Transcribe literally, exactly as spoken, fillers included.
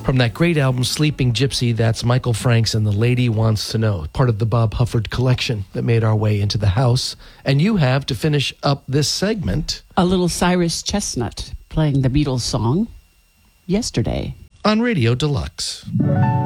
From that great album, Sleeping Gypsy, that's Michael Franks and The Lady Wants to Know, part of the Bob Hufford collection that made our way into the house. And you have, to finish up this segment, a little Cyrus Chestnut playing the Beatles song, Yesterday. On Radio Deluxe.